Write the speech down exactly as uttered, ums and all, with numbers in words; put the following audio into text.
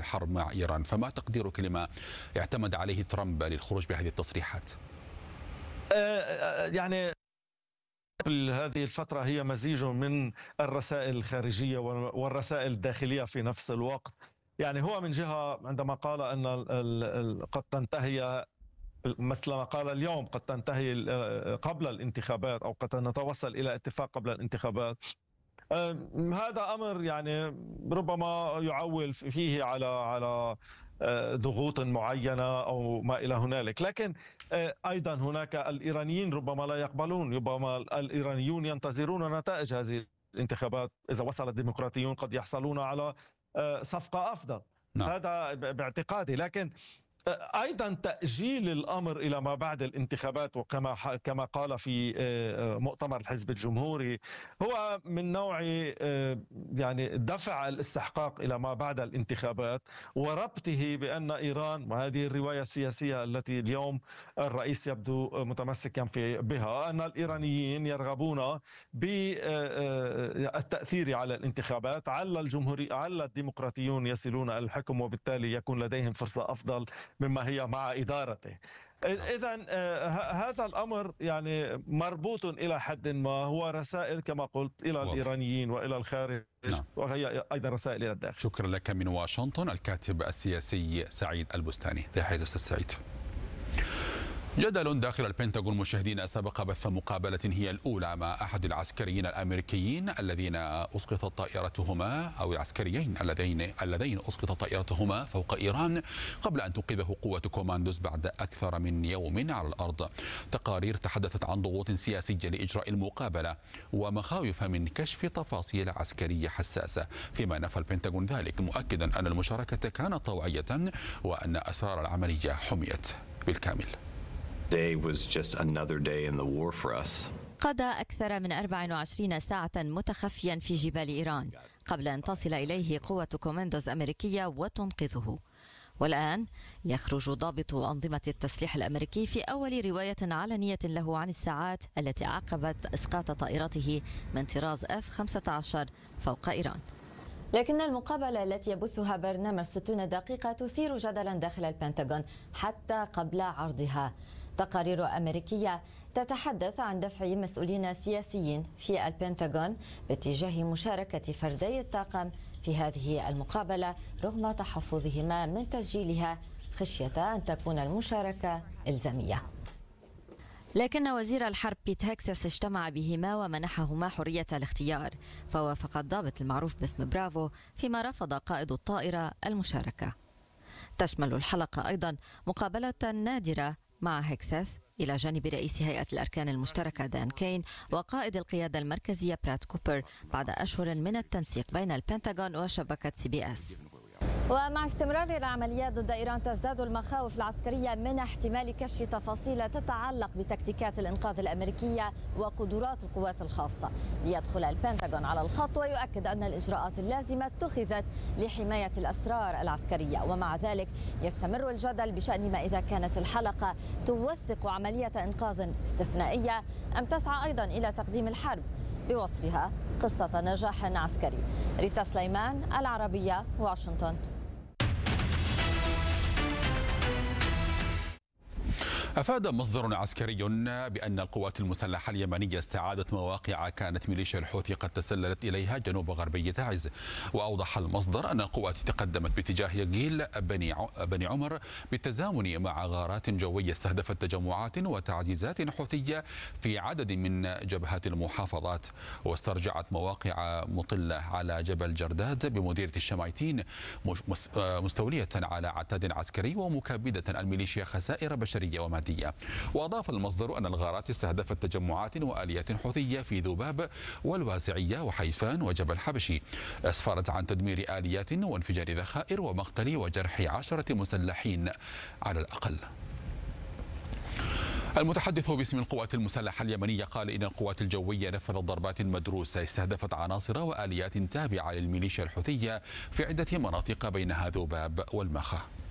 الحرب مع إيران، فما تقديرك لما اعتمد عليه ترامب للخروج بهذه التصريحات؟ يعني هذه الفترة هي مزيج من الرسائل الخارجية والرسائل الداخلية في نفس الوقت. يعني هو من جهة عندما قال أن قد تنتهي مثل ما قال اليوم قد تنتهي قبل الانتخابات أو قد نتوصل إلى اتفاق قبل الانتخابات، هذا أمر يعني ربما يعول فيه على على ضغوط معينة أو ما إلى هنالك. لكن أيضا هناك الإيرانيين ربما لا يقبلون، ربما الإيرانيون ينتظرون نتائج هذه الانتخابات. إذا وصل الديمقراطيون قد يحصلون على صفقة أفضل. نعم. هذا باعتقادي. لكن أيضا تأجيل الأمر إلى ما بعد الانتخابات، وكما كما قال في مؤتمر الحزب الجمهوري، هو من نوع يعني دفع الاستحقاق إلى ما بعد الانتخابات وربطه بأن إيران، وهذه الرواية السياسية التي اليوم الرئيس يبدو متمسكا في بها، أن الإيرانيين يرغبون بالتأثير على الانتخابات، على الجمهوري على الديمقراطيون يصلون إلى الحكم، وبالتالي يكون لديهم فرصة أفضل مما هي مع إدارته. إذا هذا الأمر يعني مربوط إلى حد ما، هو رسائل كما قلت إلى واضح. الإيرانيين وإلى الخارج. نعم. وهي أيضا رسائل إلى الداخل. شكرا لك من واشنطن الكاتب السياسي سعيد البستاني. تحية أستاذ سعيد. جدل داخل البنتاغون مشاهدينا سبق بث مقابلة هي الأولى مع أحد العسكريين الأمريكيين الذين أسقطت طائرتهما أو العسكريين اللذين اللذين أسقطت طائرتهما فوق إيران قبل أن تنقذه قوة كوماندوز بعد أكثر من يوم على الأرض. تقارير تحدثت عن ضغوط سياسية لإجراء المقابلة ومخاوف من كشف تفاصيل عسكرية حساسة، فيما نفى البنتاغون ذلك مؤكدا أن المشاركة كانت طوعية وأن أسرار العملية حميت بالكامل. قضى أكثر من أربع وعشرين ساعة متخفيا في جبال إيران قبل أن تصل إليه قوة كوماندوز أمريكية وتنقذه. والآن يخرج ضابط أنظمة التسليح الأمريكي في أول رواية علنية له عن الساعات التي عقبت إسقاط طائرته من طراز إف خمسة عشر فوق إيران. لكن المقابلة التي يبثها برنامج ستون دقيقة تثير جدلا داخل البنتاغون حتى قبل عرضها. تقارير أمريكية تتحدث عن دفع مسؤولين سياسيين في البنتاغون باتجاه مشاركة فردي الطاقم في هذه المقابلة رغم تحفظهما من تسجيلها خشية أن تكون المشاركة إلزامية. لكن وزير الحرب بيت هيكسس اجتمع بهما ومنحهما حرية الاختيار، فوافق الضابط المعروف باسم برافو، فيما رفض قائد الطائرة المشاركة. تشمل الحلقة أيضا مقابلة نادرة مع هيكسس إلى جانب رئيس هيئة الأركان المشتركة دان كين وقائد القيادة المركزية براد كوبر بعد أشهر من التنسيق بين البنتاغون وشبكة سي بي اس. ومع استمرار العمليات ضد إيران تزداد المخاوف العسكرية من احتمال كشف تفاصيل تتعلق بتكتيكات الإنقاذ الأمريكية وقدرات القوات الخاصة. ليدخل البنتاغون على الخط ويؤكد أن الإجراءات اللازمة اتخذت لحماية الأسرار العسكرية، ومع ذلك يستمر الجدل بشأن ما إذا كانت الحلقة توثق عملية إنقاذ استثنائية أم تسعى أيضا إلى تقديم الحرب بوصفها قصة نجاح عسكري. ريتا سليمان، العربية، واشنطن. أفاد مصدر عسكري بأن القوات المسلحة اليمنية استعادت مواقع كانت ميليشيا الحوثي قد تسللت إليها جنوب غربي تعز. وأوضح المصدر أن القوات تقدمت باتجاه يقيل بني عمر بالتزامن مع غارات جوية استهدفت تجمعات وتعزيزات حوثية في عدد من جبهات المحافظات، واسترجعت مواقع مطلة على جبل جرداد بمديرية الشمايتين مستولية على عتاد عسكري ومكابدة الميليشيا خسائر بشرية ومادية. وأضاف المصدر أن الغارات استهدفت تجمعات وآليات حوثية في ذباب والواسعية وحيفان وجبل حبشي، أسفرت عن تدمير آليات وانفجار ذخائر ومقتل وجرح عشرة مسلحين على الأقل. المتحدث باسم القوات المسلحة اليمنية قال إن القوات الجوية نفذت ضربات مدروسة استهدفت عناصر وآليات تابعة للميليشيا الحوثية في عدة مناطق بينها ذباب والمخا.